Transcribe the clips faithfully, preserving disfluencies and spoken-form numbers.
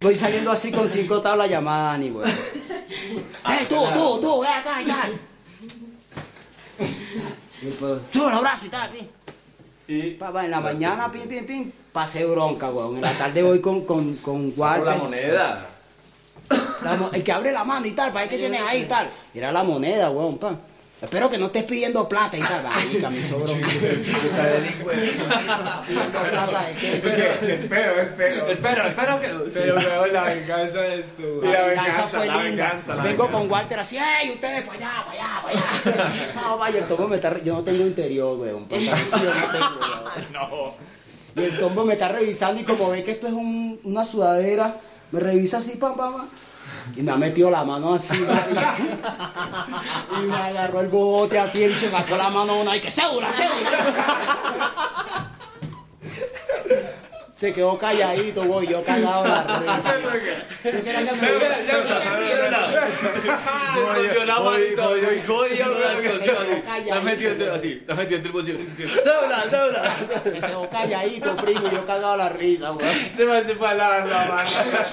voy saliendo así con cinco tablas llamadas, ni güey. ¡Eh, tú, tú, tú, ve acá y tal! Y pues, sube los brazos y tal, pin. Y papá, en la mañana, pin, pin, pin, pasé bronca, weón. En la tarde voy con, con, con Walter. la moneda. La, el que abre la mano y tal, para ver qué tienes ahí y tal. Era la moneda, weón, pa. Espero que no estés pidiendo plata y tal. Ay, que a mí sobró. Pidiendo plata, es que... Espero, espero. Espero, espero que no. Pero, weón, la venganza es tu. La, la venganza fue la linda. venganza, la Vengo venganza. con Walter así, ¡ey, ustedes para allá, para allá, para allá! No, vaya, el tombo me está... Re... Yo no tengo interior, weón. Yo no tengo, weón. No. Y el tombo me está revisando y como ve que esto es un, una sudadera, me revisa así, pam, pam, pam. Y me ha metido la mano así, marica. Y me agarró el bote así y se sacó la mano una y que cédula, cédula. Se quedó calladito, voy, yo cagado la risa. Yo quería que me diera- Yo la manito, yo jodido, la metió entre así, la metió entre el bolsillo. ¡Cédula, cédula! Se quedó calladito, primo, yo cagado la risa, weón. Se me hace para lavar la mano.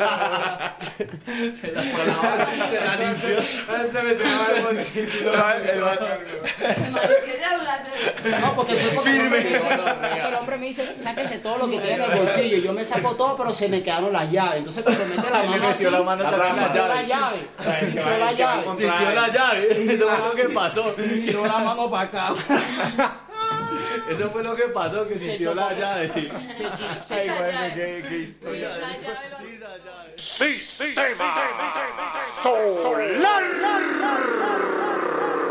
Se la fue a lavar, se la limpió. Se me se va el bolsillo. No, porque fue porque el hombre me dice, porque el hombre me dice, sáquese todo lo que tiene en el bolsillo. Yo me saco todo, pero se me quedaron las llaves. Entonces cuando mete la mano así, metió la mano sintió atrás de la la llave. Sintió la llave. Sintió la llave, eso fue lo que pasó. Y tiró la mano para acá. Eso fue lo que pasó, que sintió la llave. Se chi- se- Ay, güey, qué, qué historia. Sí, sí, Sistema Solar.